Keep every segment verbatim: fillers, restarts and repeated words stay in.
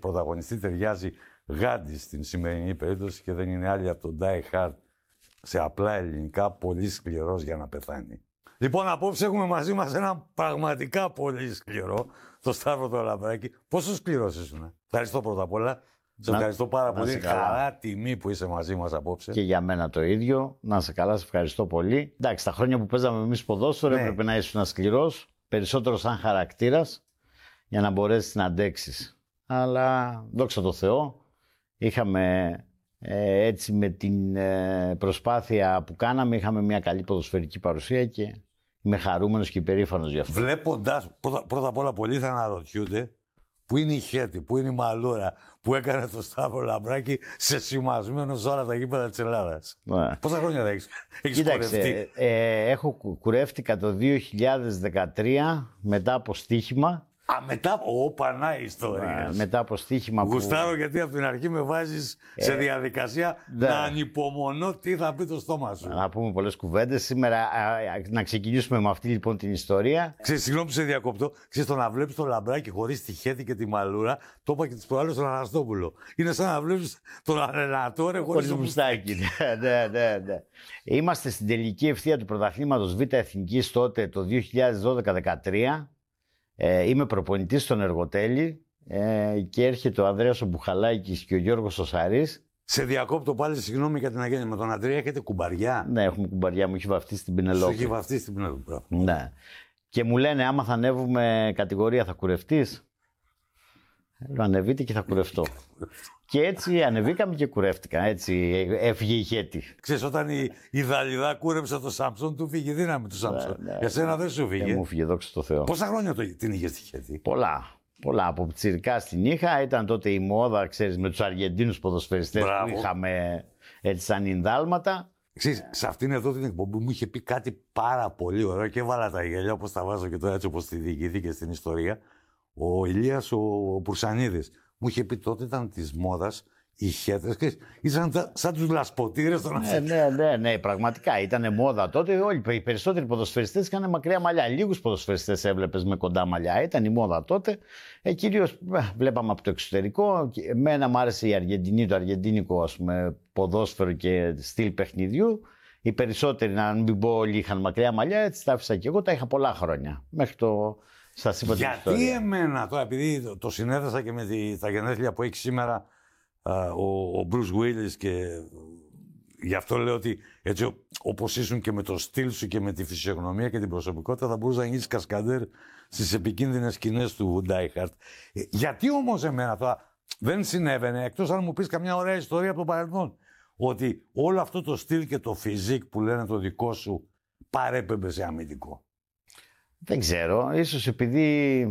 πρωταγωνιστή ταιριάζει γάντι στην σημερινή περίπτωση και δεν είναι άλλη από τον Die Hard σε απλά ελληνικά, πολύ σκληρός για να πεθάνει. Λοιπόν, απόψε έχουμε μαζί μας ένα πραγματικά πολύ σκληρό, το Σταύρο το Λαμπράκη. Πόσο σκληρός ήσουν? Ευχαριστώ πρώτα απ' όλα. Σε ευχαριστώ πάρα πολύ. Χαρά, τιμή που είσαι μαζί μας απόψε. Και για μένα το ίδιο. Να σε καλά, σε ευχαριστώ πολύ. Εντάξει, τα χρόνια που παίζαμε εμείς ποδόσφαιρο, ναι, έπρεπε να ήσουν σκληρός, περισσότερο σαν χαρακτήρας, για να μπορέσεις να αντέξεις. Αλλά δόξα τω Θεώ, είχαμε ε, έτσι με την ε, προσπάθεια που κάναμε, είχαμε μια καλή ποδοσφαιρική παρουσία και είμαι χαρούμενος και υπερήφανος γι' αυτό. Βλέποντας, πρώτα, πρώτα απ' όλα, πολλοί θα αναρωτιούνται πού είναι η Χέτη, πού είναι η Μαλούρα που έκανε το Σταύρο Λαμπράκη σε σημασμένο σε όλα τα γήπεδα της Ελλάδας. Ναι. Πόσα χρόνια θα έχεις, έχεις κουρευτεί? Ε, έχω κουρεύτηκα το δύο χιλιάδες δεκατρία μετά από στοίχημα. Α, μετά, ω, πανά ιστορία. Μετά από στοίχημα που... Γουστάρω γιατί από την αρχή με βάζεις ε, σε διαδικασία ναι. να ανυπομονώ τι θα πει το στόμα σου. Να πούμε πολλές κουβέντες. Σήμερα α, να ξεκινήσουμε με αυτή λοιπόν την ιστορία. Ξέρεις, συγγνώμη που σε διακόπτω. Ξέρεις, το να βλέπεις το Λαμπράκη χωρίς τη Χέτη και τη Μαλούρα, το είπα και τις προάλλες στον Αναστόπουλο. Είναι σαν να βλέπεις τον Ανελατόρε χωρίς το μουστάκι. ναι, ναι, ναι. Είμαστε στην τελική ευθεία του πρωταθλήματος Β' Εθνικής τότε το δύο χιλιάδες δώδεκα δεκατρία. Ε, είμαι προπονητής στον Εργοτέλη ε, και έρχεται ο Ανδρέας ο Μπουχαλάκης και ο Γιώργος ο Σαρής. Σε διακόπτω πάλι, συγγνώμη για την αγένεια. Με τον Ανδρέα έχετε κουμπαριά? Ναι, έχουμε κουμπαριά, μου έχει βαφτίσει την Πινελόπη. Σου έχει βαφτίσει την Πινελόπη. Ναι. Και μου λένε, άμα θα ανέβουμε κατηγορία, θα κουρευτείς? Λέω, ανεβείτε και θα κουρευτώ. Και έτσι ανεβήκαμε και κουρεύτηκα. Έτσι έφυγε η Χέτη. Ξέρεις, όταν η, η Δαλιδά κούρεψε το Σάμψον, του φύγε η δύναμη του Σάμψον. Ναι, ναι. Για σένα δεν σου φύγε. Δεν μου φύγε, δόξα τω Θεώ. Πόσα χρόνια το, την είχες τη Χέτη? Πολλά. Πολλά. Από πιτσιρικά την είχα. Ήταν τότε η μόδα, ξέρεις, με τους Αργεντίνους ποδοσφαιριστές που είχαμε έτσι σαν ινδάλματα. Ξέρεις, σε αυτήν εδώ την εκπομπή μου είχε πει κάτι πάρα πολύ ωραίο και έβαλα τα γέλια όπως τα βάζω και τώρα έτσι όπως τη διηγήθηκε στην ιστορία. Ο Ηλίας ο, ο Πουρσανίδης μου είχε πει τότε ήταν της μόδας οι Χέτες και ήσαν σαν τους λασποτήρες των ναι, ναι, ναι, ναι, πραγματικά ήταν μόδα τότε. Όλοι οι περισσότεροι ποδοσφαιριστές είχαν μακριά μαλλιά. Λίγους ποδοσφαιριστές έβλεπες με κοντά μαλλιά. Ήταν η μόδα τότε. Ε, κυρίως βλέπαμε από το εξωτερικό. Εμένα μου άρεσε η Αργεντινή, το αργεντίνικο ας πούμε, ποδόσφαιρο και στυλ παιχνιδιού. Οι περισσότεροι, να μην πω όλοι, είχαν μακριά μαλλιά. Έτσι τα άφησα και εγώ. Τα είχα πολλά χρόνια. Μέχρι το. Σας είπα γιατί την ιστορία. Εμένα τώρα, επειδή το, το συνέδεσα και με τη, τα γενέθλια που έχει σήμερα α, ο, ο Bruce Willis και γι' αυτό λέω ότι έτσι όπως ήσουν και με το στυλ σου και με τη φυσιογνωμία και την προσωπικότητα θα μπορούσε να γίνεις κασκαντέρ στις επικίνδυνες σκηνές του Die Hard. Ε, γιατί όμως εμένα τώρα δεν συνέβαινε, εκτός αν μου πεις καμιά ωραία ιστορία από το παρελθόν, ότι όλο αυτό το στυλ και το φιζίκ που λένε το δικό σου παρέπεμπε σε αμυντικό? Δεν ξέρω, ίσως επειδή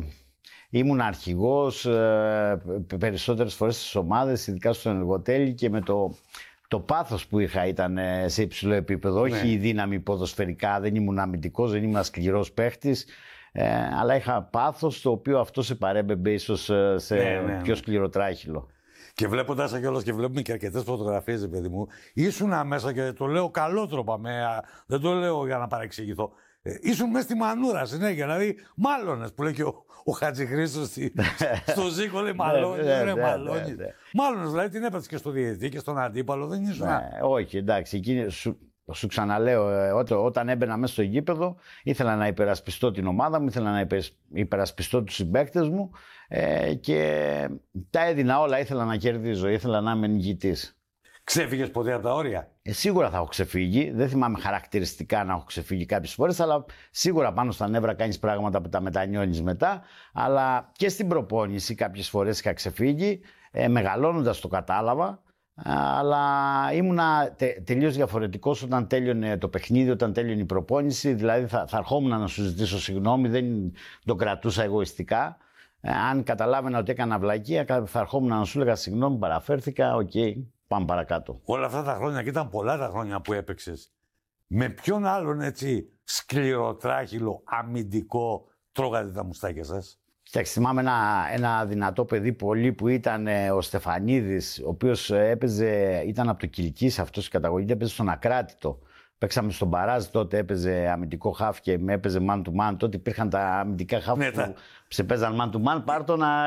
ήμουν αρχηγός ε, περισσότερες φορές στις ομάδες, ειδικά στον Εργοτέλη και με το, το πάθος που είχα ήταν ε, σε υψηλό επίπεδο, ναι. Όχι η δύναμη ποδοσφαιρικά, δεν ήμουν αμυντικός, δεν ήμουν σκληρός παίχτης, ε, αλλά είχα πάθος το οποίο αυτό σε παρέμπεμπε ίσως ε, σε ναι, ναι, ναι. πιο σκληρό τράχυλο. Και βλέποντας κιόλας και βλέπουμε και αρκετές φωτογραφίες, παιδί μου, ήσουν μέσα και το λέω καλότροπα, με, δεν το λέω για να παρεξηγηθώ. Ε, ήσουν μέσα στη μανούρα συνέχεια, δηλαδή μάλωνες που λέει και ο, ο Χατζηχρήστος στο Ζήκο, λέει μαλώνεις, ρε μαλώνεις. Μάλωνες, δηλαδή την έπαιξες και στο διαιτητή και στον αντίπαλο, δεν ήσουν? Ναι, όχι, εντάξει, εκείνη, σου, σου ξαναλέω, ε, ό, όταν έμπαινα μέσα στο γήπεδο ήθελα να υπερασπιστώ την ομάδα μου, ήθελα να υπερασπιστώ τους συμπαίκτες μου ε, και τα έδινα όλα, ήθελα να κερδίζω, ήθελα να είμαι νικητής. Ξέφυγες ποτέ από τα όρια? Ε, σίγουρα θα έχω ξεφύγει. Δεν θυμάμαι χαρακτηριστικά να έχω ξεφύγει κάποιες φορές, αλλά σίγουρα πάνω στα νεύρα κάνεις πράγματα που τα μετανιώνεις μετά. Αλλά και στην προπόνηση κάποιες φορές είχα ξεφύγει. Ε, μεγαλώνοντας το κατάλαβα. Αλλά ήμουνα τε, τελείως διαφορετικός όταν τέλειωνε το παιχνίδι, όταν τέλειωνε η προπόνηση. Δηλαδή θα, θα ερχόμουν να σου ζητήσω συγγνώμη, δεν το κρατούσα εγωιστικά. Ε, αν καταλάβαινα ότι έκανα βλακεία, θα ερχόμουν να σου έλεγα συγγνώμη, παραφέρθηκα, οκ. Okay. Πάμε παρακάτω. Όλα αυτά τα χρόνια, και ήταν πολλά τα χρόνια που έπαιξες, με ποιον άλλον έτσι σκληροτράχυλο, αμυντικό τρώγατε τα μουστάκια σας? Κοιτάξτε, θυμάμαι ένα, ένα δυνατό παιδί πολύ που ήταν ε, ο Στεφανίδης, ο οποίος έπαιζε, ήταν από το Κιλκής αυτός η καταγωγή, έπαιζε στον Ακράτητο. Παίξαμε στον Παράζ, τότε έπαιζε αμυντικό χαφ και με έπαιζε man to man. Τότε υπήρχαν τα αμυντικά χαφ ναι, που τα... σε παίζαν man to man. Πάρ' το να